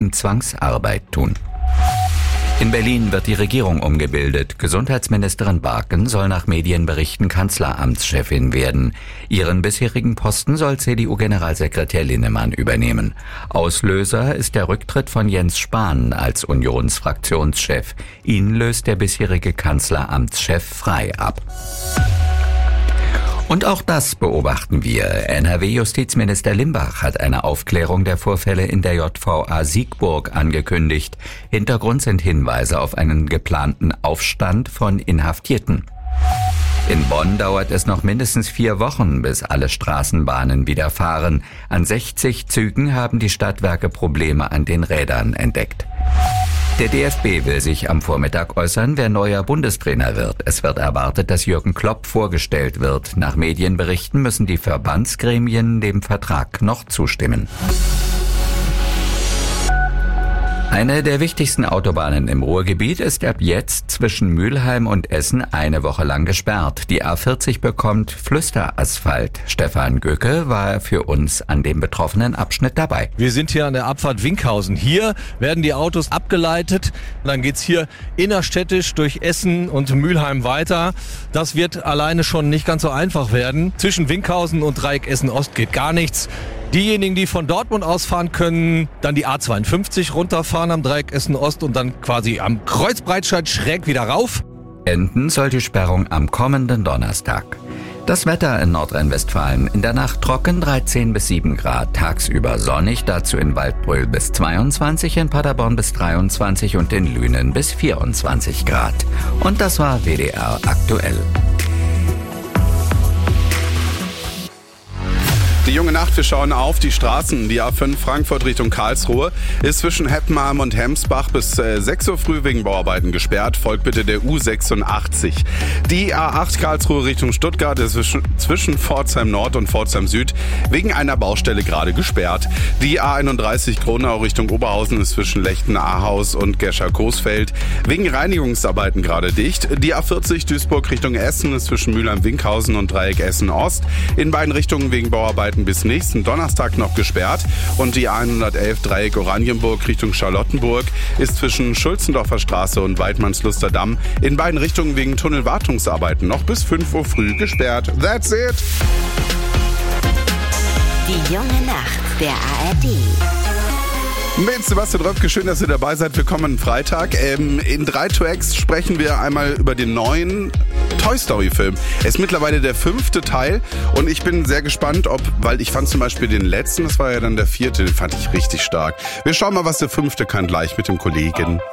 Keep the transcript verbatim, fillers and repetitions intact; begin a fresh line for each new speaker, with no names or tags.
gegen Zwangsarbeit tun. In Berlin wird die Regierung umgebildet. Gesundheitsministerin Barken soll nach Medienberichten Kanzleramtschefin werden. Ihren bisherigen Posten soll C D U-Generalsekretär Linnemann übernehmen. Auslöser ist der Rücktritt von Jens Spahn als Unionsfraktionschef. Ihn löst der bisherige Kanzleramtschef frei ab. Und auch das beobachten wir. N R W-Justizminister Limbach hat eine Aufklärung der Vorfälle in der J V A Siegburg angekündigt. Hintergrund sind Hinweise auf einen geplanten Aufstand von Inhaftierten. In Bonn dauert es noch mindestens vier Wochen, bis alle Straßenbahnen wieder fahren. An sechzig Zügen haben die Stadtwerke Probleme an den Rädern entdeckt. Der D F B will sich am Vormittag äußern, wer neuer Bundestrainer wird. Es wird erwartet, dass Jürgen Klopp vorgestellt wird. Nach Medienberichten müssen die Verbandsgremien dem Vertrag noch zustimmen. Eine der wichtigsten Autobahnen im Ruhrgebiet ist ab jetzt zwischen Mülheim und Essen eine Woche lang gesperrt. Die A vierzig bekommt Flüsterasphalt. Stefan Göcke war für uns an dem betroffenen Abschnitt dabei.
Wir sind hier an der Abfahrt Winkhausen. Hier werden die Autos abgeleitet. Dann geht's hier innerstädtisch durch Essen und Mülheim weiter. Das wird alleine schon nicht ganz so einfach werden. Zwischen Winkhausen und Dreieck Essen-Ost geht gar nichts. Diejenigen, die von Dortmund ausfahren, können dann die A zweiundfünfzig runterfahren am Dreieck Essen-Ost und dann quasi am Kreuzbreitscheid schräg wieder rauf.
Enden soll die Sperrung am kommenden Donnerstag. Das Wetter in Nordrhein-Westfalen. In der Nacht trocken dreizehn bis sieben Grad, tagsüber sonnig, dazu in Waldbröl bis zweiundzwanzig, in Paderborn bis dreiundzwanzig und in Lünen bis vierundzwanzig Grad. Und das war W D R aktuell.
Die junge Nacht, wir schauen auf die Straßen. Die A fünf Frankfurt Richtung Karlsruhe ist zwischen Heppenheim und Hemsbach bis äh, sechs Uhr früh wegen Bauarbeiten gesperrt. Folgt bitte der U sechsundachtzig. Die A acht Karlsruhe Richtung Stuttgart ist zwischen, zwischen Pforzheim Nord und Pforzheim Süd wegen einer Baustelle gerade gesperrt. Die A einunddreißig Kronau Richtung Oberhausen ist zwischen Lechten-Ahaus und Gescher-Coesfeld wegen Reinigungsarbeiten gerade dicht. Die A vierzig Duisburg Richtung Essen ist zwischen Mülheim-Winkhausen und Dreieck Essen-Ost in beiden Richtungen wegen Bauarbeiten bis nächsten Donnerstag noch gesperrt. Und die A hundertelf Dreieck Oranienburg Richtung Charlottenburg ist zwischen Schulzendorfer Straße und Weidmannsluster Damm in beiden Richtungen wegen Tunnelwartungsarbeiten noch bis fünf Uhr früh gesperrt. That's it!
Die junge Nacht der A R D.
Mit Sebastian Röpke, schön, dass ihr dabei seid. Willkommen Freitag. Ähm, in drei Tracks sprechen wir einmal über den neuen Toy Story Film. Es ist mittlerweile der fünfte Teil und ich bin sehr gespannt, ob, weil ich fand zum Beispiel den letzten, das war ja dann der vierte, den fand ich richtig stark. Wir schauen mal, was der fünfte kann, gleich mit dem Kollegen.